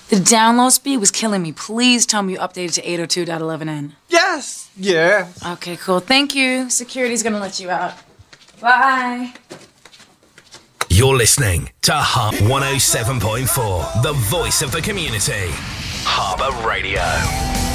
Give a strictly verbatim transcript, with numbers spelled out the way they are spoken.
The download speed was killing me. Please tell me you updated to eight oh two dot eleven n. Yes, yeah. Okay, cool. Thank you. Security's gonna let you out. Bye. You're listening to Harbour one oh seven point four, the voice of the community. Harbour Radio.